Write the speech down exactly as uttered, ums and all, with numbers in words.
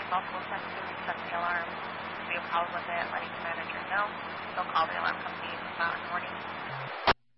multiple times to reset the alarm. If you have a problem with it, letting the manager know. They'll call the alarm company and come out in the morning.